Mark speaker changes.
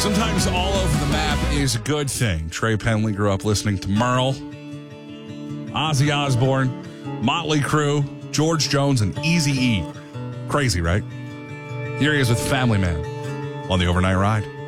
Speaker 1: Sometimes all over the map is a good thing. Trey Penley grew up listening to Merle, Ozzy Osbourne, Motley Crue, George Jones, and Eazy-E. Crazy, right? Here he is with Family Man on the Overnight Ride.